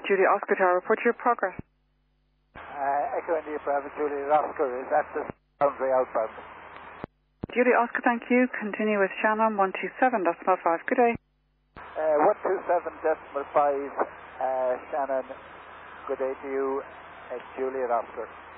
Julie Oscar Tower, report your progress. Echo India Bravo Julie Oscar is at the boundary outbound. Julie Oscar, thank you. Continue with Shannon 127.5. Good day. 127.5. Shannon, good day to you. Juliet Oscar.